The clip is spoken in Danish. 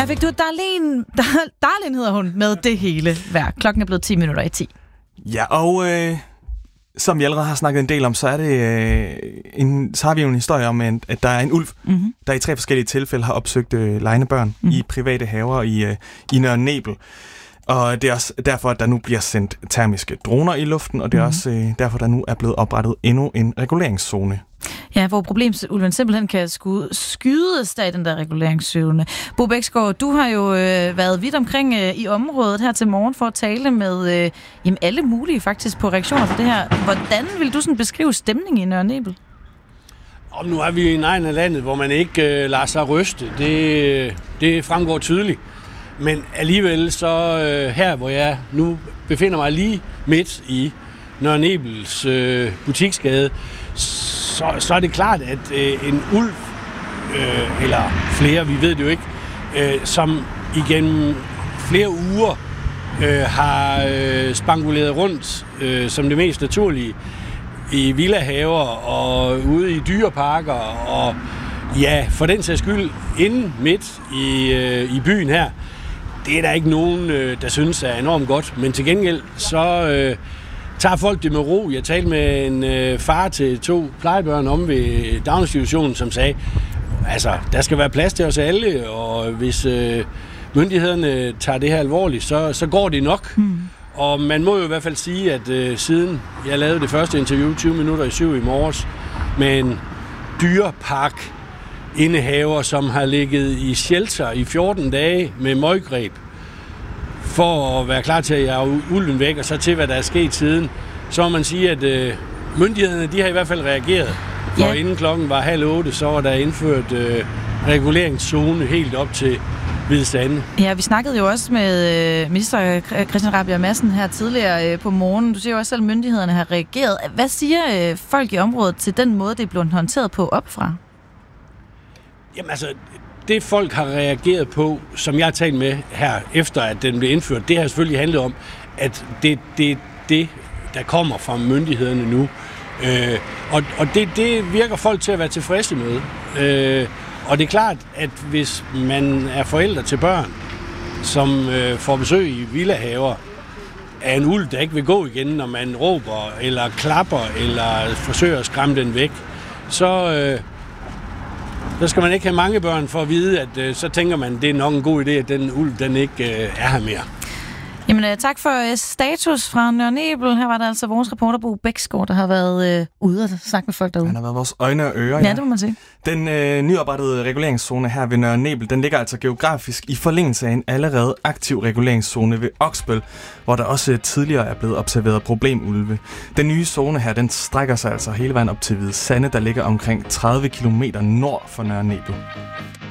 fik du Darlene hedder hun, med det hele værk. Klokken er blevet 10 minutter i 10. Ja, og som vi allerede har snakket en del om, så er det så har vi jo en historie om, at der er en ulv, der i 3 forskellige tilfælde har opsøgt legende børn i private haver i Nørre Nebel. Og det er også derfor, at der nu bliver sendt termiske droner i luften, og det er også derfor, der nu er blevet oprettet endnu en reguleringszone. Ja, hvor problemulven simpelthen kan skydes af den der reguleringszone. Bo Bæksgaard, du har jo været vidt omkring i området her til morgen for at tale med alle mulige faktisk på reaktioner på det her. Hvordan vil du sådan beskrive stemningen i Nørre Nebel? Og nu er vi i en egen af landet, hvor man ikke lader sig ryste. Det fremgår tydeligt. Men alligevel så her, hvor jeg nu befinder mig lige midt i Nørre Nebels butiksgade, så er det klart, at en ulv, eller flere, vi ved det jo ikke, som igennem flere uger har spanguleret rundt som det mest naturlige i villahaver og ude i dyreparker og ja, for den sags skyld inde midt i byen her. Det er der ikke nogen, der synes er enormt godt, men til gengæld så tager folk det med ro. Jeg talte med en far til 2 plejebørn om ved daginstitutionen, som sagde, altså, der skal være plads til os alle, og hvis myndighederne tager det her alvorligt, så går det nok. Og man må jo i hvert fald sige, at siden jeg lavede det første interview 20 minutter i 7 i morges med en dyrepark indehaver, som har ligget i shelter i 14 dage med møggreb for at være klar til at jage ulven væk, og så til, hvad der er sket siden, så må man sige, at myndighederne, de har i hvert fald reageret. For inden klokken var 7:30, så var der indført reguleringszone helt op til Hvide Sande. Ja, vi snakkede jo også med minister Christian Rabjerg Madsen her tidligere på morgenen. Du siger jo også selv, at myndighederne har reageret. Hvad siger folk i området til den måde, det er blevet håndteret på opfra? Jamen altså, det folk har reageret på, som jeg har talt med her, efter at den blev indført, det har selvfølgelig handlet om, at det der kommer fra myndighederne nu. Og det virker folk til at være tilfredse med. Og det er klart, at hvis man er forældre til børn, som får besøg i villahaver af en ulv, der ikke vil gå igen, når man råber, eller klapper, eller forsøger at skræmme den væk, så skal man ikke have mange børn for at vide, at så tænker man, det er nok en god idé, at den ulv, den ikke er her mere. Jamen, tak for status fra Nørre Nebel. Her var der altså vores reporter Bo Bæksgaard, der har været ude og sagt med folk derude. Han har været vores øjne og ører. Ja, det må man sige. Den nyoprettede reguleringszone her ved Nørre Nebel, den ligger altså geografisk i forlængelse af en allerede aktiv reguleringszone ved Oksbøl, hvor der også tidligere er blevet observeret problemulve. Den nye zone her, den strækker sig altså hele vejen op til Hvide Sande, der ligger omkring 30 km nord for Nørre Nebel.